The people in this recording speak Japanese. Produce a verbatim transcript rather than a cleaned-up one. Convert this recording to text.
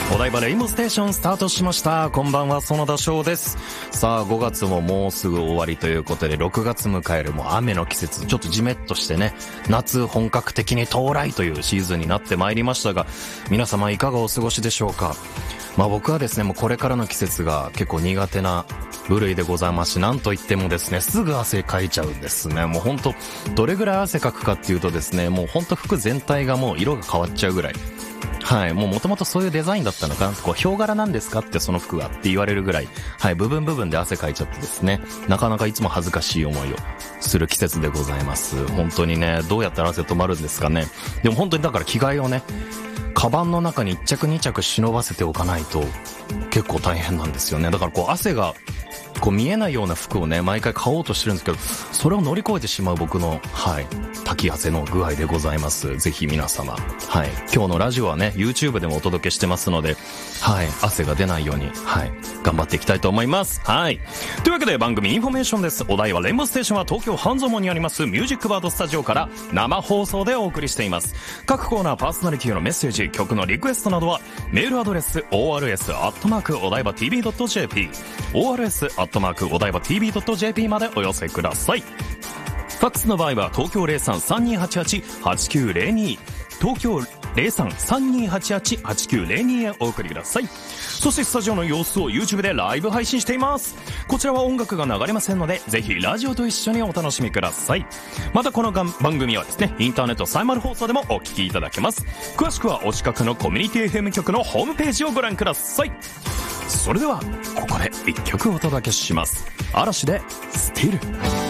お台場レインボーステーションスタートしました。こんばんは、園田翔です。さあごがつももうすぐ終わりということで、ろくがつ迎えるもう雨の季節、ちょっとジメッとしてね、夏本格的に到来というシーズンになってまいりましたが、皆様いかがお過ごしでしょうか。まあ僕はですね、もうこれからの季節が結構苦手な部類でございますし、なんといってもですね、すぐ汗かいちゃうんですね。もうほんとどれぐらい汗かくかっていうとですね、もうほんと服全体がもう色が変わっちゃうぐらい、はい、もう元々そういうデザインだったのかな、こうヒョウ柄なんですかってその服がって言われるぐらい、はい、部分部分で汗かいちゃってですね、なかなかいつも恥ずかしい思いをする季節でございます。本当にね、どうやったら汗止まるんですかね。でも本当にだから着替えをね、カバンの中にいっ着に着忍ばせておかないと結構大変なんですよね。だからこう汗がこう見えないような服をね、毎回買おうとしてるんですけど、それを乗り越えてしまう僕の、はい、滝汗の具合でございます。ぜひ皆様、はい、今日のラジオはね、YouTube でもお届けしてますので、はい、汗が出ないように、はい、頑張っていきたいと思います。はい。というわけで番組インフォメーションです。お題はレインボーステーションは東京半蔵門にありますミュージックバードスタジオから生放送でお送りしています。各コーナーパーソナリティのメッセージ、曲のリクエストなどはメールアドレス オーアールエス アットマーク お台場 ティービー ドット ジェーピー オーアールエス アットマーク お台場 ティービー ドット ジェーピー までお寄せください。ファックスの場合は東京 ゼロさん さんにーはちはち はちきゅうゼロに 東京 ゼロさん さんにーはちはち はちきゅうゼロに へお送りください。そしてスタジオの様子を YouTube でライブ配信しています。こちらは音楽が流れませんので、ぜひラジオと一緒にお楽しみください。またこの番組はですね、インターネットサイマル放送でもお聞きいただけます。詳しくはお近くのコミュニティ エフエム 局のホームページをご覧ください。それではここで一曲お届けします。嵐でスティル。